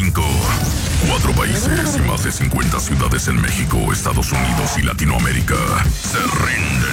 5. 4 países y más de 50 ciudades en México, Estados Unidos y Latinoamérica se rinden